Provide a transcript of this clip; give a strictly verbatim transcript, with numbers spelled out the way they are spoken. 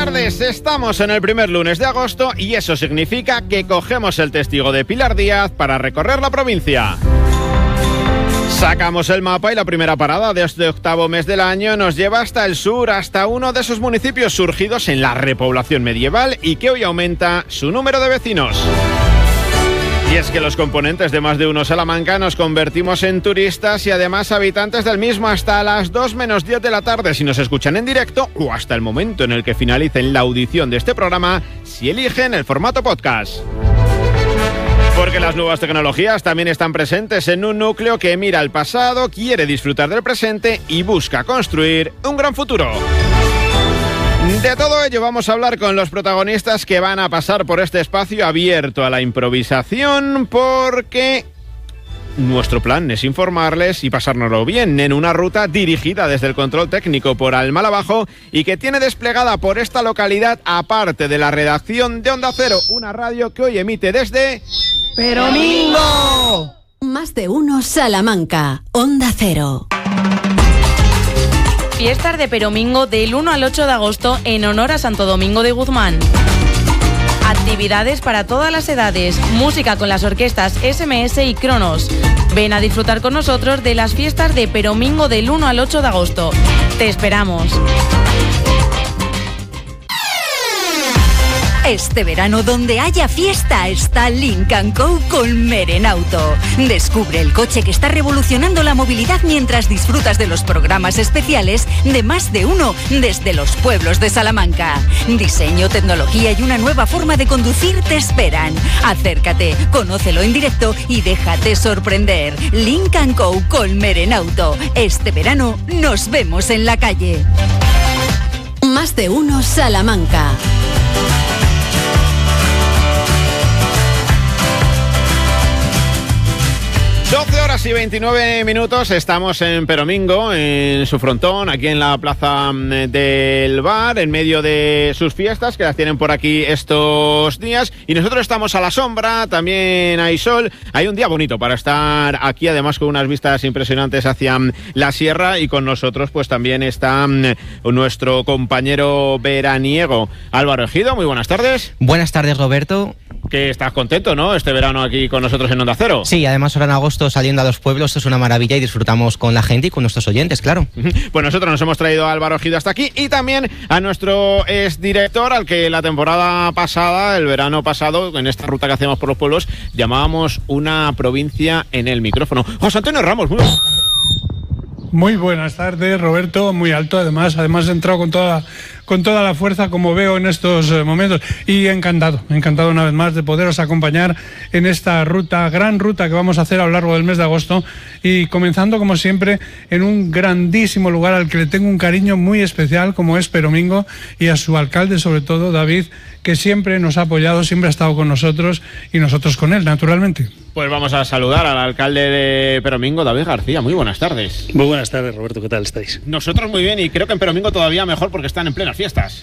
tardes, estamos en el primer lunes de agosto y eso significa que cogemos el testigo de Pilar Díaz para recorrer la provincia. Sacamos el mapa y la primera parada de este octavo mes del año nos lleva hasta el sur, hasta uno de esos municipios surgidos en la repoblación medieval y que hoy aumenta su número de vecinos. Y es que los componentes de Más de Uno Salamanca nos convertimos en turistas y además habitantes del mismo hasta las dos menos diez de la tarde si nos escuchan en directo o hasta el momento en el que finalicen la audición de este programa si eligen el formato podcast. Porque las nuevas tecnologías también están presentes en un núcleo que mira al pasado, quiere disfrutar del presente y busca construir un gran futuro. De todo ello vamos a hablar con los protagonistas que van a pasar por este espacio abierto a la improvisación, porque nuestro plan es informarles y pasárnoslo bien en una ruta dirigida desde el control técnico por Almal Abajo y que tiene desplegada por esta localidad, aparte de la redacción de Onda Cero, una radio que hoy emite desde Peromingo. Más de Uno Salamanca, Onda Cero. Fiestas de Peromingo del uno al ocho de agosto en honor a Santo Domingo de Guzmán. Actividades para todas las edades, música con las orquestas ese eme ese y Cronos. Ven a disfrutar con nosotros de las fiestas de Peromingo del uno al ocho de agosto. Te esperamos. Este verano, donde haya fiesta, está Lynk and Co con Merenauto. Descubre el coche que está revolucionando la movilidad mientras disfrutas de los programas especiales de Más de Uno desde los pueblos de Salamanca. Diseño, tecnología y una nueva forma de conducir te esperan. Acércate, conócelo en directo y déjate sorprender. Lynk and Co con Merenauto. Este verano nos vemos en la calle. Más de Uno Salamanca. doce horas y veintinueve minutos, estamos en Peromingo, en su frontón, aquí en la plaza del bar, en medio de sus fiestas, que las tienen por aquí estos días, y nosotros estamos a la sombra, también hay sol, hay un día bonito para estar aquí, además con unas vistas impresionantes hacia la sierra, y con nosotros pues también está nuestro compañero veraniego, Álvaro Ejido. Muy buenas tardes. Buenas tardes, Roberto. Que estás contento, ¿no? Este verano aquí con nosotros en Onda Cero. Sí, además ahora en agosto saliendo a los pueblos es una maravilla y disfrutamos con la gente y con nuestros oyentes, claro. Pues nosotros nos hemos traído a Álvaro Ejido hasta aquí y también a nuestro exdirector, al que la temporada pasada, el verano pasado, en esta ruta que hacemos por los pueblos, llamábamos Una Provincia en el Micrófono. José Antonio Ramos, muy Muy buenas tardes, Roberto, muy alto además, además he entrado con toda, con toda la fuerza como veo en estos momentos y encantado, encantado una vez más de poderos acompañar en esta ruta, gran ruta que vamos a hacer a lo largo del mes de agosto y comenzando como siempre en un grandísimo lugar al que le tengo un cariño muy especial como es Peromingo y a su alcalde sobre todo, David, que siempre nos ha apoyado, siempre ha estado con nosotros y nosotros con él, naturalmente. Pues vamos a saludar al alcalde de Peromingo, David García. Muy buenas tardes. Muy buenas tardes, Roberto. ¿Qué tal estáis? Nosotros muy bien y creo que en Peromingo todavía mejor porque están en plenas fiestas.